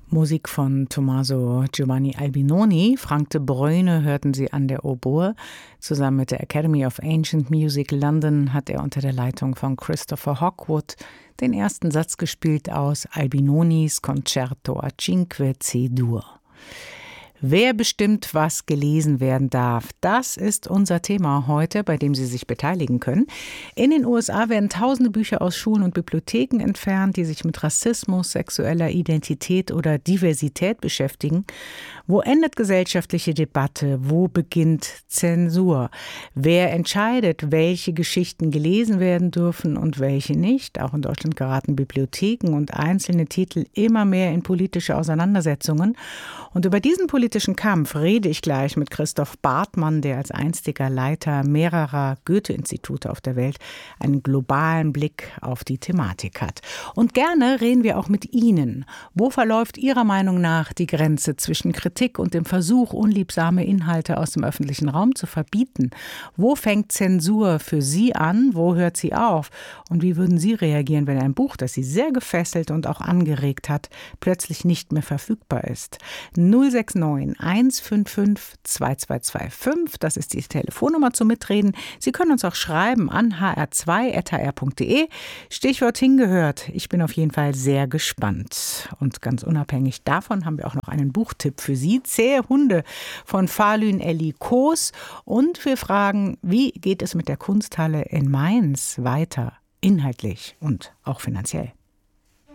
Musik von Tommaso Giovanni Albinoni. Frank de Bruyne hörten Sie an der Oboe. Zusammen mit der Academy of Ancient Music London hat er unter der Leitung von Christopher Hogwood den ersten Satz gespielt aus Albinonis Concerto a Cinque C-Dur. Wer bestimmt, was gelesen werden darf? Das ist unser Thema heute, bei dem Sie sich beteiligen können. In den USA werden tausende Bücher aus Schulen und Bibliotheken entfernt, die sich mit Rassismus, sexueller Identität oder Diversität beschäftigen. Wo endet gesellschaftliche Debatte? Wo beginnt Zensur? Wer entscheidet, welche Geschichten gelesen werden dürfen und welche nicht? Auch in Deutschland geraten Bibliotheken und einzelne Titel immer mehr in politische Auseinandersetzungen. Und über diesen politischen Kampf rede ich gleich mit Christoph Bartmann, der als einstiger Leiter mehrerer Goethe-Institute auf der Welt einen globalen Blick auf die Thematik hat. Und gerne reden wir auch mit Ihnen. Wo verläuft Ihrer Meinung nach die Grenze zwischen Kritik und dem Versuch, unliebsame Inhalte aus dem öffentlichen Raum zu verbieten? Wo fängt Zensur für Sie an? Wo hört sie auf? Und wie würden Sie reagieren, wenn ein Buch, das Sie sehr gefesselt und auch angeregt hat, plötzlich nicht mehr verfügbar ist? 069 155 2225, das ist die Telefonnummer zum Mitreden. Sie können uns auch schreiben an hr2@hr.de. Stichwort hingehört. Ich bin auf jeden Fall sehr gespannt. Und ganz unabhängig davon haben wir auch noch einen Buchtipp für Sie. Zähe Hunde von Falun Eli Koos. Und wir fragen, wie geht es mit der Kunsthalle in Mainz weiter? Inhaltlich und auch finanziell.